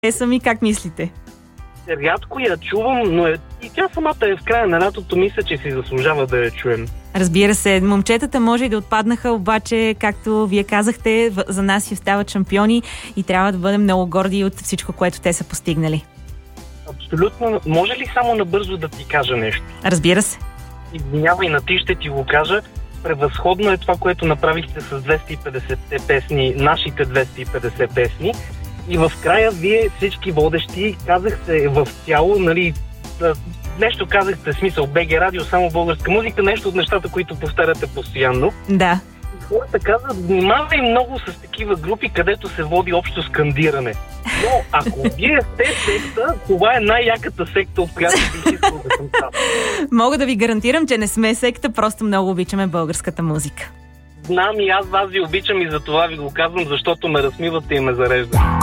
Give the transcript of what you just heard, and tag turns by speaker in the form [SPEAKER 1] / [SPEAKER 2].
[SPEAKER 1] Сами, как мислите?
[SPEAKER 2] Рядко я чувам, но и тя самата е в края на лятото, мисля, че си заслужава да я чуем.
[SPEAKER 1] Разбира се, момчетата може и да отпаднаха, обаче, както вие казахте, за нас си остават шампиони и трябва да бъдем много горди от всичко, което те са постигнали.
[SPEAKER 2] Абсолютно. Може ли само набързо да ти кажа нещо?
[SPEAKER 1] Разбира се.
[SPEAKER 2] Извинявай, на ти ще ти го кажа. Превъзходно е това, което направихте с 250-те песни, нашите 250 песни. И в края вие всички водещи казахте в цяло, нали, нещо казахте, смисъл БГ Радио, само българска музика, нещо от нещата, които повтаряте постоянно.
[SPEAKER 1] Да.
[SPEAKER 2] И хората казват, внимавай много с такива групи, където се води общо скандиране. Но ако вие сте секта, това е най-яката секта, от която бих искал да съм там.
[SPEAKER 1] Мога да ви гарантирам, че не сме секта, просто много обичаме българската музика.
[SPEAKER 2] Знам и аз вас ви обичам и за това ви го казвам, защото ме размивате и ме зареждате.